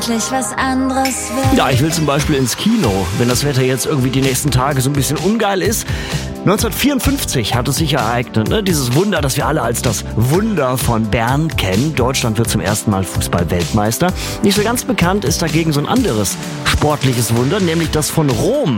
endlich was anderes will. Ja, ich will zum Beispiel ins Kino, wenn das Wetter jetzt irgendwie die nächsten Tage so ein bisschen ungeil ist. 1954 hat es sich ereignet, ne? Dieses Wunder, das wir alle als das Wunder von Bern kennen. Deutschland wird zum ersten Mal Fußball-Weltmeister. Nicht so ganz bekannt ist dagegen so ein anderes sportliches Wunder, nämlich das von Rom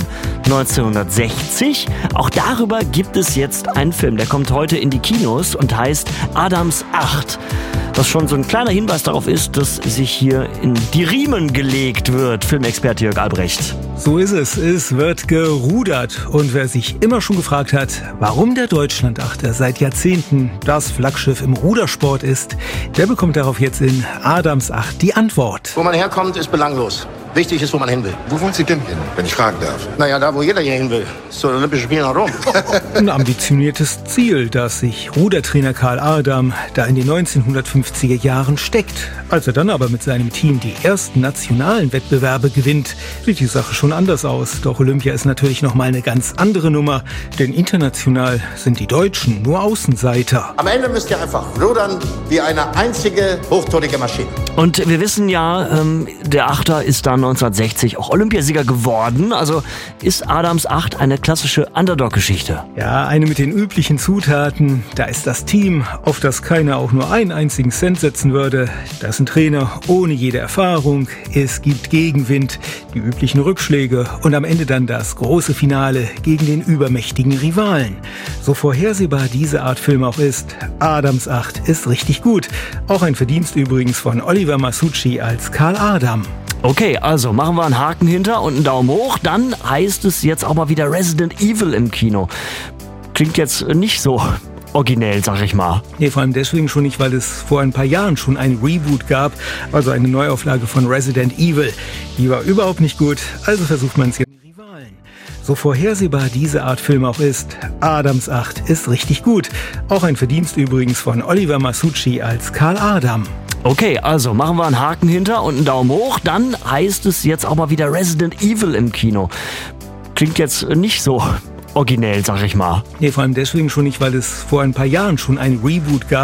1960. Auch darüber gibt es jetzt einen Film, der kommt heute in die Kinos und heißt Adams Acht. Was schon so ein kleiner Hinweis darauf ist, dass sich hier in die Riemen gelegt wird. Filmexperte Jörg Albrecht. So ist es. Es wird gerudert. Und wer sich immer schon gefragt hat, warum der Deutschlandachter seit Jahrzehnten das Flaggschiff im Rudersport ist, der bekommt darauf jetzt in Adams Acht die Antwort. Wo man herkommt, ist belanglos. Wichtig ist, wo man hin will. Wo wollen Sie denn hin, wenn ich fragen darf? Naja, da, wo jeder hier hin will. Zu den Olympischen Spielen nach Rom. Ein ambitioniertes Ziel, das sich Rudertrainer Karl Ardam da in den 1950er Jahren steckt. Als er dann aber mit seinem Team die ersten nationalen Wettbewerbe gewinnt, sieht die Sache schon anders aus. Doch Olympia ist natürlich nochmal eine ganz andere Nummer, denn international sind die Deutschen nur Außenseiter. Am Ende müsst ihr einfach rudern wie eine einzige hochtonige Maschine. Und wir wissen ja, der Achter ist dann 1960 auch Olympiasieger geworden. Also ist Adams Acht eine klassische Underdog-Geschichte. Ja, eine mit den üblichen Zutaten. Da ist das Team, auf das keiner auch nur einen einzigen Cent setzen würde. Da ist ein Trainer ohne jede Erfahrung. Es gibt Gegenwind, die üblichen Rückschläge und am Ende dann das große Finale gegen den übermächtigen Rivalen. So vorhersehbar diese Art Film auch ist, Adams Acht ist richtig gut. Auch ein Verdienst übrigens von Oliver Masucci als Karl Ardam. Okay, also machen wir einen Haken hinter und einen Daumen hoch. Dann heißt es jetzt auch mal wieder Resident Evil im Kino. Klingt jetzt nicht so originell, sag ich mal. Nee, vor allem deswegen schon nicht, weil es vor ein paar Jahren schon ein Reboot gab, also eine Neuauflage von Resident Evil. Die war überhaupt nicht gut, also versucht man es jetzt. So vorhersehbar diese Art Film auch ist, Adams Acht ist richtig gut. Auch ein Verdienst übrigens von Oliver Masucci als Karl Ardam. Okay, also machen wir einen Haken hinter und einen Daumen hoch. Dann heißt es jetzt auch mal wieder Resident Evil im Kino. Klingt jetzt nicht so originell, sag ich mal. Nee, vor allem deswegen schon nicht, weil es vor ein paar Jahren schon ein Reboot gab.